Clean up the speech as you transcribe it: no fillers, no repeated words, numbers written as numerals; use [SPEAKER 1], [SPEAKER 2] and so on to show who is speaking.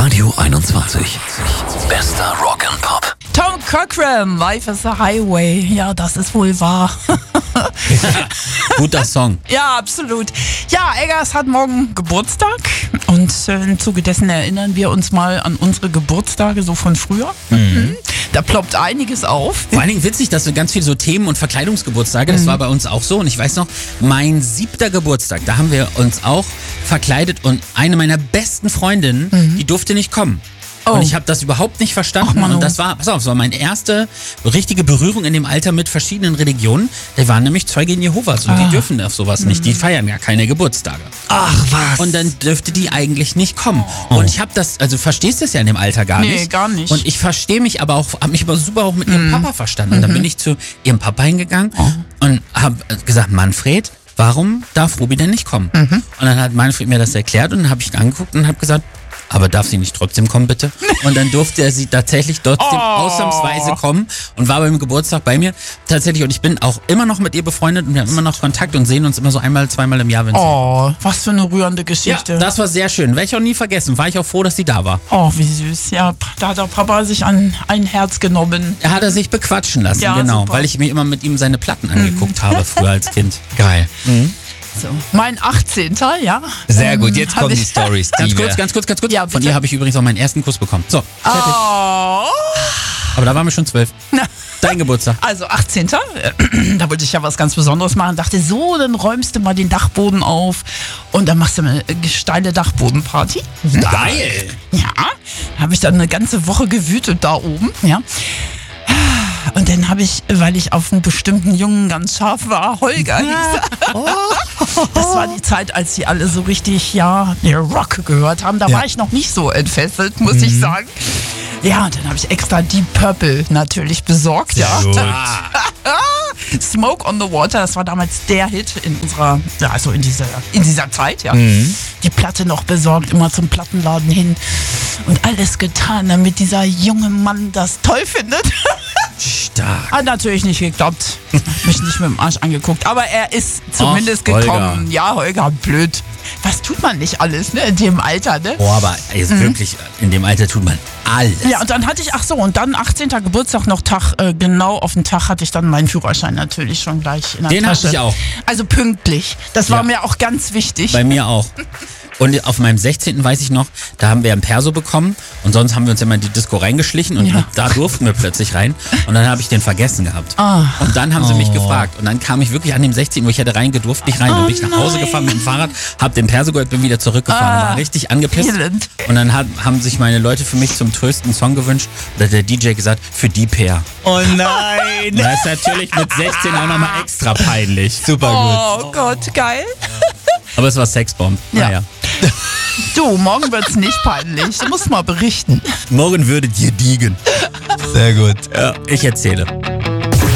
[SPEAKER 1] Radio 21. Bester Rock and Pop.
[SPEAKER 2] Tom Cochrane, Life is a Highway. Ja, das ist wohl wahr.
[SPEAKER 3] Guter Song.
[SPEAKER 2] Ja, absolut. Ja, Eggers hat morgen Geburtstag und im Zuge dessen erinnern wir uns mal an unsere Geburtstage so von früher. Da ploppt einiges auf.
[SPEAKER 3] Vor allen Dingen witzig, dass wir ganz viel so Themen- und Verkleidungsgeburtstage, das war bei uns auch so. Und ich weiß noch, mein 7. Geburtstag, da haben wir uns auch verkleidet und eine meiner besten Freundinnen, die durfte nicht kommen.
[SPEAKER 2] Oh.
[SPEAKER 3] Und ich habe das überhaupt nicht verstanden.
[SPEAKER 2] Ach, Mann,
[SPEAKER 3] und das war, pass auf, das war meine erste richtige Berührung in dem Alter mit verschiedenen Religionen. Die waren nämlich Zeugen Jehovas und die dürfen auf sowas nicht. Die feiern ja keine Geburtstage.
[SPEAKER 2] Ach, was?
[SPEAKER 3] Und dann dürfte die eigentlich nicht kommen. Und ich habe das, also verstehst du es ja in dem Alter gar nicht.
[SPEAKER 2] Nee, gar nicht.
[SPEAKER 3] Und ich verstehe mich aber auch, habe mich aber super auch mit ihrem Papa verstanden. Und dann bin ich zu ihrem Papa hingegangen und habe gesagt, Manfred, warum darf Ruby denn nicht kommen? Und dann hat Manfred mir das erklärt und dann habe ich ihn angeguckt und habe gesagt, aber darf sie nicht trotzdem kommen, bitte? Und dann durfte er sie tatsächlich trotzdem ausnahmsweise kommen und war beim Geburtstag bei mir. Tatsächlich, und ich bin auch immer noch mit ihr befreundet und wir haben immer noch Kontakt und sehen uns immer so einmal, zweimal im Jahr, wenn
[SPEAKER 2] Oh, was für eine rührende
[SPEAKER 3] ja,
[SPEAKER 2] Geschichte.
[SPEAKER 3] das war sehr schön. Werde ich auch nie vergessen. War ich auch froh, dass sie da war.
[SPEAKER 2] Oh, wie süß. Ja, da hat der Papa sich an ein Herz genommen.
[SPEAKER 3] Er hat sich bequatschen lassen,
[SPEAKER 2] Ja,
[SPEAKER 3] genau.
[SPEAKER 2] super.
[SPEAKER 3] Weil ich mir immer mit ihm seine Platten angeguckt habe, früher als Kind. Geil.
[SPEAKER 2] So. Mein 18. Ja.
[SPEAKER 4] Sehr gut, jetzt
[SPEAKER 2] hab
[SPEAKER 4] kommen die
[SPEAKER 2] ich-
[SPEAKER 4] Stories.
[SPEAKER 3] Ganz kurz.
[SPEAKER 2] Ja,
[SPEAKER 3] Von
[SPEAKER 2] bitte.
[SPEAKER 3] ihr habe ich übrigens auch meinen ersten Kuss bekommen. So, fertig.
[SPEAKER 2] Oh.
[SPEAKER 3] Aber da waren wir schon 12.
[SPEAKER 2] Na.
[SPEAKER 3] Dein Geburtstag.
[SPEAKER 2] Also 18. Da wollte ich ja was ganz Besonderes machen. Dachte so, dann räumst du mal den Dachboden auf und dann machst du eine steile Dachbodenparty.
[SPEAKER 3] Geil.
[SPEAKER 2] Ja, habe ich dann eine ganze Woche gewütet da oben. Ja. Und dann habe ich, weil ich auf einen bestimmten Jungen ganz scharf war, Holger hieß er. Das war die Zeit, als sie alle so richtig, Rock gehört haben. Da war ich noch nicht so entfesselt, muss ich sagen. Ja, und dann habe ich extra Deep Purple natürlich besorgt. Ja. Smoke on the Water, das war damals der Hit in unserer, also in dieser Zeit, ja. Die Platte noch besorgt, immer zum Plattenladen hin und alles getan, damit dieser junge Mann das toll findet.
[SPEAKER 3] Stark.
[SPEAKER 2] Hat natürlich nicht geklappt. Mich nicht mit dem Arsch angeguckt, aber er ist zumindest
[SPEAKER 3] Ach, Holger.
[SPEAKER 2] gekommen. Ja, Holger, blöd. Was tut man nicht alles, ne, in dem Alter, ne?
[SPEAKER 3] Oh, aber jetzt wirklich, in dem Alter tut man alles.
[SPEAKER 2] Ja, und dann hatte ich, und dann 18. Geburtstag noch genau auf den Tag hatte ich dann meinen Führerschein natürlich schon gleich in der
[SPEAKER 3] Den
[SPEAKER 2] Tasche.
[SPEAKER 3] hatte ich auch.
[SPEAKER 2] Also pünktlich. Das war
[SPEAKER 3] Ja.
[SPEAKER 2] mir auch ganz wichtig.
[SPEAKER 3] Bei mir auch. Und auf meinem 16. weiß ich noch, da haben wir ein Perso bekommen und sonst haben wir uns immer in die Disco reingeschlichen und da durften wir plötzlich rein und dann habe ich den vergessen gehabt. Und dann haben sie mich gefragt und dann kam ich wirklich an dem 16., wo ich hätte rein, durfte nicht rein. Dann bin ich nach Hause gefahren mit dem Fahrrad, hab den Perso gehört, bin wieder zurückgefahren und war richtig angepisst.
[SPEAKER 2] Elend.
[SPEAKER 3] Und dann haben sich meine Leute für mich zum Trösten einen Song gewünscht und hat der DJ gesagt, für die Pair.
[SPEAKER 4] Oh nein!
[SPEAKER 3] Das ist natürlich mit 16 auch nochmal extra peinlich.
[SPEAKER 4] Super gut.
[SPEAKER 2] Oh Gott, geil.
[SPEAKER 3] Aber es war Sexbomb.
[SPEAKER 2] Ja.
[SPEAKER 3] Naja.
[SPEAKER 2] Du, morgen wird's nicht peinlich. Du musst mal berichten.
[SPEAKER 3] Morgen würdet ihr diegen.
[SPEAKER 4] Sehr gut.
[SPEAKER 3] Ja, ich erzähle.